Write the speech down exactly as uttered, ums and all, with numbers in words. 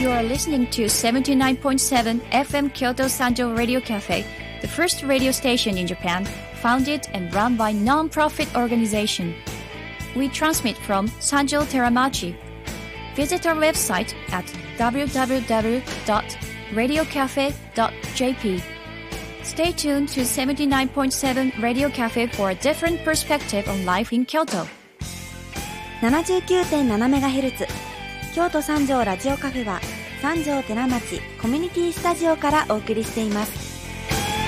You are listening to seventy-nine point seven エフエム Kyoto Sanjo Radio Cafe, the first radio station in Japan, founded and run by non-profit organization. We transmit from Sanjo Teramachi. Visit our website at double-u double-u double-u ドット radio cafe ドット ジェーピー. Stay tuned to seventy-nine point seven Radio Cafe for a different perspective on life in Kyoto. ななじゅうきゅうてんななメガヘルツ 京都三条ラジオカフェは三条寺町コミュニティスタジオからお送りしています。